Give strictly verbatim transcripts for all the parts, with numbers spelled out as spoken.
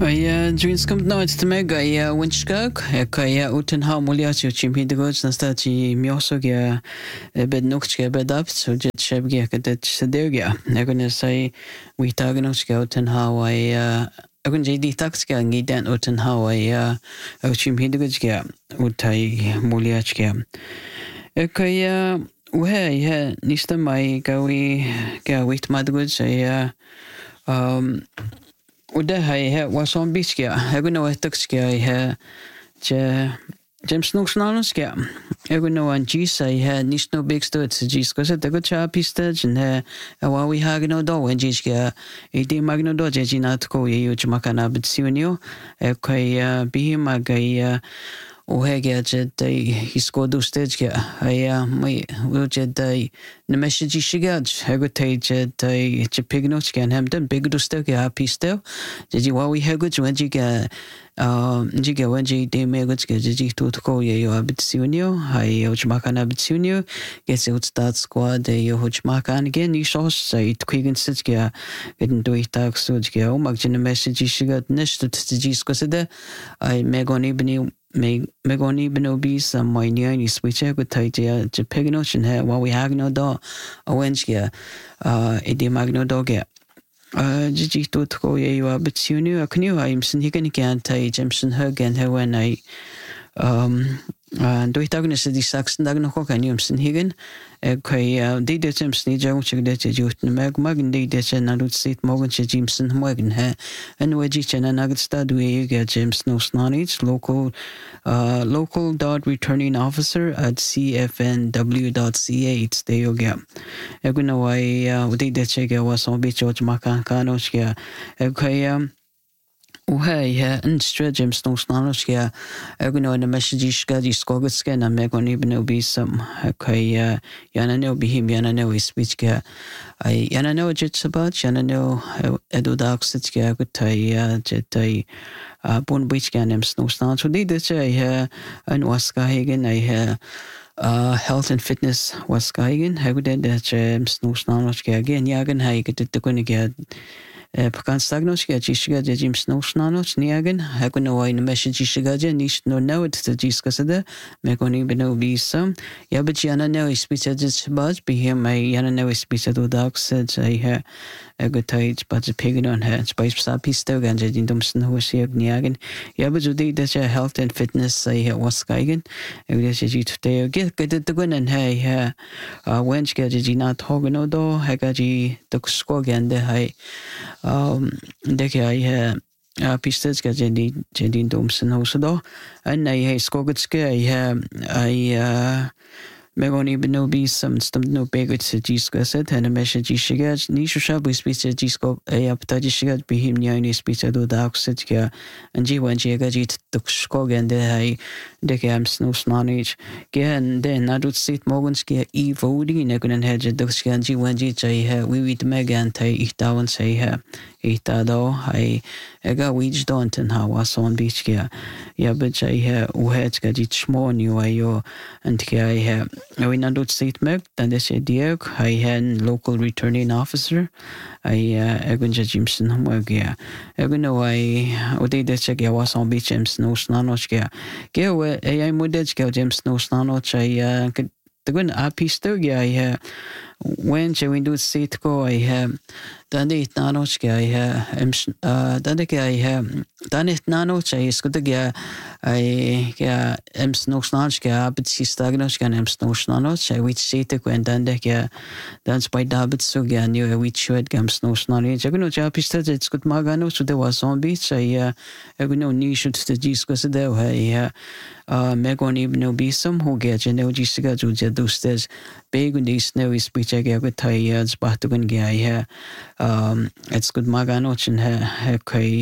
Ja, dreams komt nooit te mega ja winskak ka ja uten ha muliaci uchim hidgots nastati miosog ja bed nokske bed up so jet shebge kadet sedergia negone sai we tagnoska uten ha wa ja agun jdi takska ngi dan uten ha wa ja uchim hidgots ja utai muliaci ka ja وها ja nista mai gawi ga wit madgods ja um وده هي وصون بيسكيا هقولنا واتكسكيا هي جا جيمس نوكسنانوسكيا هقولنا وان جيس هي نيشنو بيكستوت جيس كوسا تقول شا بيستا جنها واوي هاغنو دو وان جيسكيا ايدي ماغنو دو جيجينا تكو يو جماكانا بتسيونيو كوي بيهما غاي وهاجا جدي يسكودو ستيجكا هيا مي وجدي نمشي شجاج هاجو تي جدي جبيجنوش كان همدن بيجدو ستوكا بيستو جدي واوي هاجو جوانجيكا آه جيكا وانجي دي ميغوتسكا جدي توتكو يو أبتسيونيو هاي وجماكانا بتسيونيو جيسي وتستات سكواد يو وجماكان جين يشوش ساي تكويجن ستجكا جدن دوي تاكسوجكا وماك جن نمشي شجاج نشتو تستجيسكو سدا أي ميغوني بني me megoni benobi some my niani switch go taija je pegno shin ha wa we hagno do awenchia uh edi magno doge uh jiji to ko ye you abtsunu aknu I'm sin higen kan tai jemsen hagen ha when I um and do itagna se di saxen dag no kan jemsen higen kai de de jemsen jagung chig de jut meg mag de de chen na lut sit morgen che jemsen morgen ha and we ji chen na stad we get james no snanich local uh local dot returning officer at c f n w dot c h de yoga eguna wai de de chege was on bi george makan kanoshia kai وهاي انسترا جيمس نوسنانوسكيا اغنو ان مسجيشكا دي سكوغسكا نا ميغوني بنو بيسم كاي يانا نو بيهم يانا نو سبيتكا اي يانا نو جيتسبات يانا نو ادو داكسكا كتاي جتاي بون بيتكا نمس نوسنانسو دي دتاي ان واسكا هيغن اي Uh, health and fitness was geigen haguden der James Nusnanochka again yagen haiget de kunige Pakan stagnochka chishiga de James Nusnanoch niagen haguno in message chishiga je nish no know it to discussada megoni beno bisam yabichiana no ispita just baj be him I yana no ispita do dogs said I ha a good tight but the pig on her spice sapi still ganja in dumsen hosia niagen yabudi that health and fitness I was geigen evidence you today get good to go and hey uh when she get you not hogano do hagaji the skogan de hai um de I ha pistes ga jendi jendi dumsen hosa and I hey skogutske I I uh Megoni benobi some stum no bego to jiska set and a message shigaj nisho shab we speech jisko a aptaji shigaj be him nyani speech do dark set ga and ji when ji gaji to skog and de hai de gam sno snanich gen then I do sit morgenski e voting negun hedge do skan ji when ji jai ha we with megan tai ich down say ha ich da do hai ega wij don't and how was on beach ga ja but jai ha u hedge ga ji smon you ayo and ga ha we not do sit meg then this idea I had local returning officer I egunja jimson homogia eguna I odi de check ya was on beach james no snanoch ga ge we ai modej ga james no snanoch I the gun api stogia I when we do sit go I have done it nanoch ga I am done ga I have done it nanoch I skud ga I ga am no snanoch ga but si stagnoch ga am no snanoch I which sit go and done ga dance by dabit so ga new which should ga no snanoch I go ja api stud it's good magano so there was on beach I I go no ni should to disco so there I uh megoni no be some who get you know just ga ju do stes big and this no is speech I get tai years but to gun ga I um it's good magano chin ha kai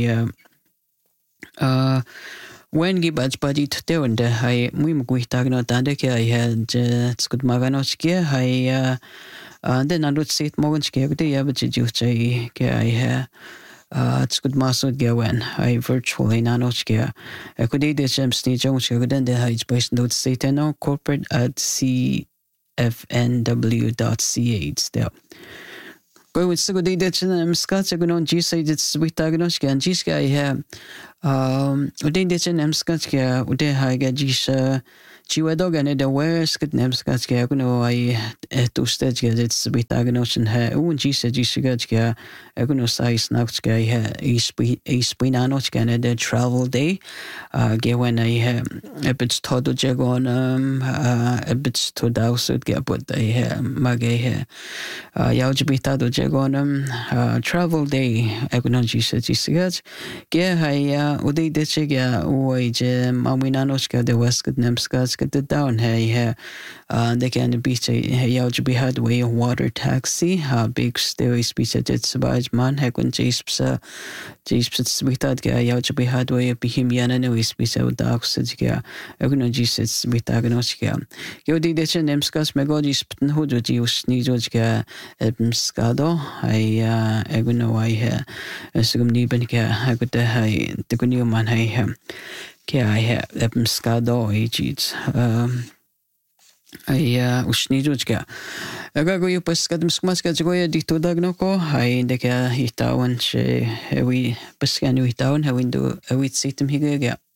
uh when gi baj badi to and I muy mugui tagno tande ke I had it's good magano ske I uh then I would sit morgan ske de ya but ju chai ke I have Uh, it's good master gawen I virtually nanochka I could eat the gems ni jones then the heights based note satan corporate at c f n w dot c h there Go with Sigo de Chin, Scotch, on G say it's with Agnoska and Giska here. Um, Udin Ditchin, M Scotchka, Udehaga Gisha. Chiwadog and the West could name Scotchka, I to stage it's with Agnotion her own Gisa Gisika, Agno size Nautska, East Pinanochka and the travel day. Uh, get when I have a bit to Jagon, um, a bit to Dowsud get what they have, Magay here. Yaujibita do Jagonum, travel day, Agno Gisa Gisika. Get I, Udi Ditchiga, Uage, Maminoska, the West could name Scotch. Get the down here, uh, they can be a be had way of water taxi, uh, big stairway speech at its barge man, Hekun Jasps, Jasps, we thought Yauja be had way of Bohemian and we speak out the oxygen, Agnogisis with Agnosia. You did it in Emscas Megogis Ptenhood, you sneezojka, Ebmskado, I, Agno, I hear, Sugum Nibenka, I could the Gunio man I have. Yeah, I have them skado ages. Um, I už ničočka. Ako ju paskadem skmaska čoja dito dagnoko, I indika hitawan che ewi paskanu hitawan hawindu ewit sitem higaga.